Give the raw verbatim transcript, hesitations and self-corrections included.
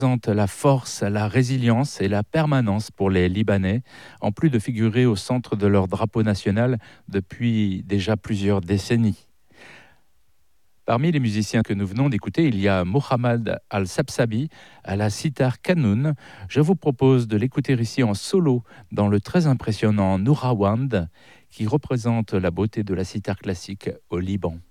Présente la force, la résilience et la permanence pour les Libanais, en plus de figurer au centre de leur drapeau national depuis déjà plusieurs décennies. Parmi les musiciens que nous venons d'écouter, il y a Mohamed Al-Sabsabi à la sitar Kanoun. Je vous propose de l'écouter ici en solo dans le très impressionnant Nourawand, qui représente la beauté de la sitar classique au Liban.